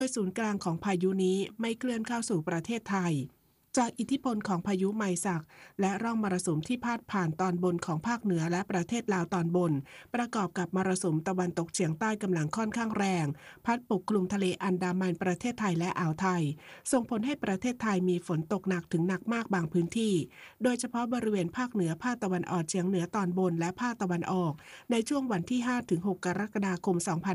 โดยศูนย์กลางของพายุนี้ไม่เคลื่อนเข้าสู่ประเทศไทยจากอิทธิพลของพายุไมซักและร่องมรสุมที่พาดผ่านตอนบนของภาคเหนือและประเทศลาวตอนบนประกอบกับมรสุมตะวันตกเฉียงใต้กำลังค่อนข้างแรงพัดปกคลุมทะเลอันดามันประเทศไทยและอ่าวไทยส่งผลให้ประเทศไทยมีฝนตกหนักถึงหนักมากบางพื้นที่โดยเฉพาะบริเวณภาคเหนือภาคตะวันออกเฉียงเหนือตอนบนและภาคตะวันออกในช่วงวันที่ 5-6 กรกฎาคม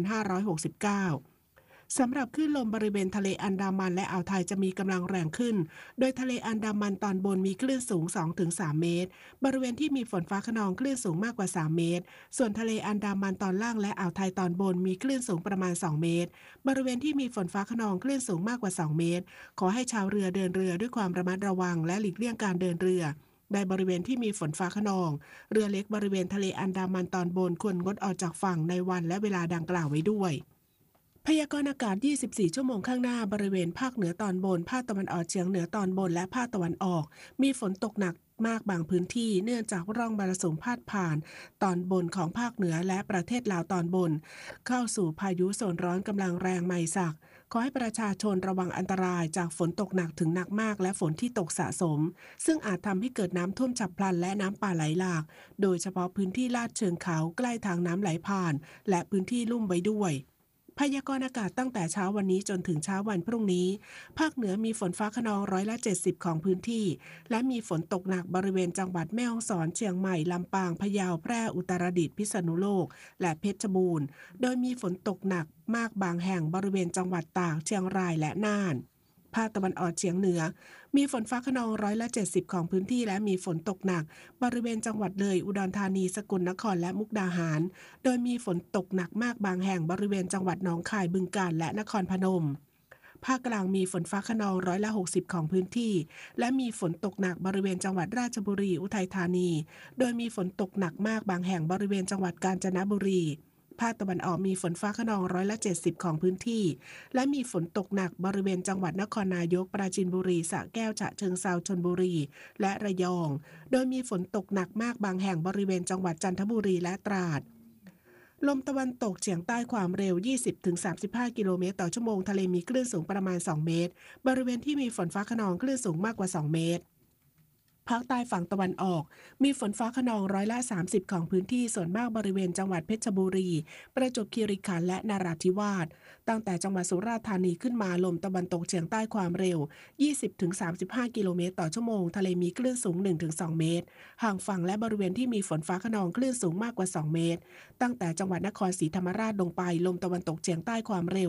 2569สำหรับคลื่นลมบริเวณทะเลอันดามันและอ่าวไทยจะมีกำลังแรงขึ้นโดยทะเลอันดามันตอนบนมีคลื่นสูง 2-3 เมตรบริเวณที่มีฝนฟ้าคะนองคลื่นสูงมากกว่า3เมตรส่วนทะเลอันดามันตอนล่างและอ่าวไทยตอนบนมีคลื่นสูงประมาณ2เมตรบริเวณที่มีฝนฟ้าคะนองคลื่นสูงมากกว่า2เมตรขอให้ชาวเรือเดินเรือด้วยความระมัดระวังและหลีกเลี่ยงการเดินเรือในบริเวณที่มีฝนฟ้าคะนองเรือเล็กบริเวณทะเลอันดามันตอนบนควรงดออกจากฝั่งในวันและเวลาดังกล่าวไว้ด้วยพยากรณ์อากาศ 24 ชั่วโมงข้างหน้าบริเวณภาคเหนือตอนบนภาคตะวันออกเฉียงเหนือตอนบนและภาคตะวันออกมีฝนตกหนักมากบางพื้นที่เนื่องจากร่องมรสุมพาดผ่านตอนบนของภาคเหนือและประเทศลาวตอนบนเข้าสู่พายุโซนร้อนกำลังแรงไมซักขอให้ประชาชนระวังอันตรายจากฝนตกหนักถึงหนักมากและฝนที่ตกสะสมซึ่งอาจทำให้เกิดน้ำท่วมฉับพลันและน้ำป่าไหลหลากโดยเฉพาะพื้นที่ลาดเชิงเขาใกล้ทางน้ำไหลผ่านและพื้นที่ลุ่มไว้ด้วยพยากรณ์อากาศตั้งแต่เช้าวันนี้จนถึงเช้าวันพรุ่งนี้ภาคเหนือมีฝนฟ้าคะนอง70%ของพื้นที่และมีฝนตกหนักบริเวณจังหวัดแม่ฮ่องสอนเชียงใหม่ลำปางพะเยาแพร่อุตรดิตถ์พิษณุโลกและเพชรบูรณ์โดยมีฝนตกหนักมากบางแห่งบริเวณจังหวัดตากเชียงรายและน่านภาคตะวันออกเฉียงเหนือมีฝนฟ้าคะนอง70%ของพื้นที่และมีฝนตกหนักบริเวณจังหวัดเลยอุดรธานีสกลนครและมุกดาหารโดยมีฝนตกหนักมากบางแห่งบริเวณจังหวัดหนองคายบึงกาฬและนครพนมภาคกลางมีฝนฟ้าคะนอง60%ของพื้นที่และมีฝนตกหนักบริเวณจังหวัดราชบุรีอุทัยธานีโดยมีฝนตกหนักมากบางแห่งบริเวณจังหวัดกาญจนบุรีภาคตะวันออกมีฝนฟ้าคะนอง70%ของพื้นที่และมีฝนตกหนักบริเวณจังหวัดนครนายกปราจีนบุรีสระแก้วฉะเชิงเทราชลบุรีและระยองโดยมีฝนตกหนักมากบางแห่งบริเวณจังหวัดจันทบุรีและตราดลมตะวันตกเฉียงใต้ความเร็ว 20-35 กิโลเมตรต่อชั่วโมงทะเลมีคลื่นสูงประมาณ2เมตรบริเวณที่มีฝนฟ้าคะนองคลื่นสูงมากกว่า2เมตรภาคใต้ฝั่งตะวันออกมีฝนฟ้าคะนอง30%ของพื้นที่ส่วนมากบริเวณจังหวัดเพชรบุรีประจวบคีรีขันธ์และนราธิวาสตั้งแต่จังหวัดสุราษฎร์ธานีขึ้นมาลมตะวันตกเฉียงใต้ความเร็ว 20-35 กิโลเมตรต่อชั่วโมงทะเลมีคลื่นสูง 1-2 เมตรห่างฝั่งและบริเวณที่มีฝนฟ้าคะนองคลื่นสูงมากกว่า2เมตรตั้งแต่จังหวัดนครศรีธรรมราชลงไปลมตะวันตกเฉียงใต้ความเร็ว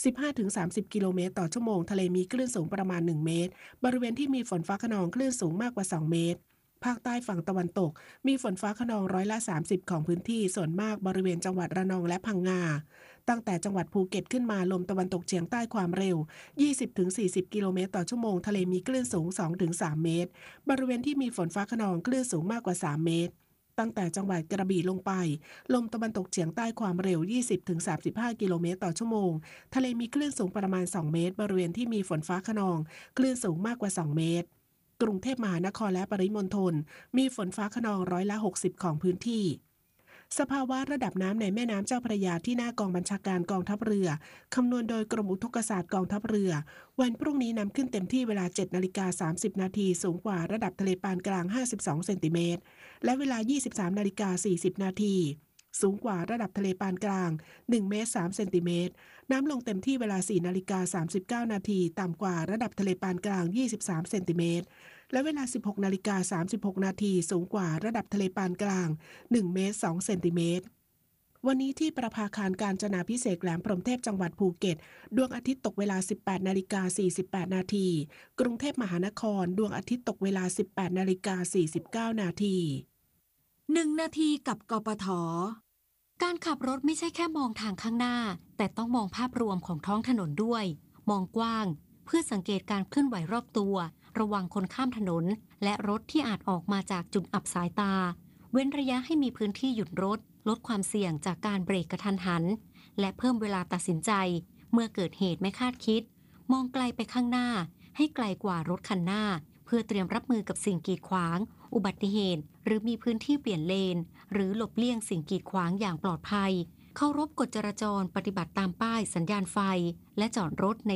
15-30 กิโลเมตรต่อชั่วโมงทะเลมีคลื่นสูงประมาณ1เมตรบริเวณที่มีฝนฟ้าคะนองคลื่นสูงมากกว่า2เมตรภาคใต้ฝั่งตะวันตกมีฝนฟ้าคะนอง30%ของพื้นที่ส่วนมากบริเวณจังหวัดระนองและพังงาตั้งแต่จังหวัดภูเก็ตขึ้นมาลมตะวันตกเฉียงใต้ความเร็ว 20-40 กิโลเมตรต่อชั่วโมงทะเลมีคลื่นสูง 2-3 เมตรบริเวณที่มีฝนฟ้าคะนองคลื่นสูงมากกว่า3เมตรตั้งแต่จังหวัดกระบี่ลงไปลมตะวันตกเฉียงใต้ความเร็ว 20-35 กิโลเมตรต่อชั่วโมงทะเลมีคลื่นสูงประมาณ2เมตรบริเวณที่มีฝนฟ้าคะนองคลื่นสูงมากกว่า2เมตรกรุงเทพมหานครและปริมณฑลมีฝนฟ้าคะนอง60%ของพื้นที่สภาวะระดับน้ำในแม่น้ำเจ้าพระยาที่หน้ากองบัญชาการกองทัพเรือคำนวณโดยกรมอุทกศาสตร์กองทัพเรือวันพรุ่งนี้น้ำขึ้นเต็มที่เวลา 7:30 นาทีสูงกว่าระดับทะเลปานกลาง52เซนติเมตรและเวลา 23:40 นาทีสูงกว่าระดับทะเลปานกลาง1เมตร3เซนติเมตรน้ำลงเต็มที่เวลา 4:39 นาทีต่ำกว่าระดับทะเลปานกลาง23เซนติเมตรและเวลา 16:36 นาทีสูงกว่าระดับทะเลปานกลาง1เมตร2เซนติเมตรวันนี้ที่ประภาคารกาญจนาภิเษกแหลมพรหมเทพจังหวัดภูเก็ตดวงอาทิตย์ตกเวลา 18:48 นาทีกรุงเทพมหานครดวงอาทิตย์ตกเวลา 18:49 นาที 1 นาทีกับกปท.การขับรถไม่ใช่แค่มองทางข้างหน้าแต่ต้องมองภาพรวมของท้องถนนด้วยมองกว้างเพื่อสังเกตการเคลื่อนไหวรอบตัวระวังคนข้ามถนนและรถที่อาจออกมาจากจุดอับสายตาเว้นระยะให้มีพื้นที่หยุดรถลดความเสี่ยงจากการเบรกกระทันหันและเพิ่มเวลาตัดสินใจเมื่อเกิดเหตุไม่คาดคิดมองไกลไปข้างหน้าให้ไกลกว่ารถคันหน้าเพื่อเตรียมรับมือกับสิ่งกีดขวางอุบัติเหตุหรือมีพื้นที่เปลี่ยนเลนหรือหลบเลี่ยงสิ่งกีดขวางอย่างปลอดภัยเคารพกฎจราจรปฏิบัติตามป้ายสัญญาณไฟและจอดรถใน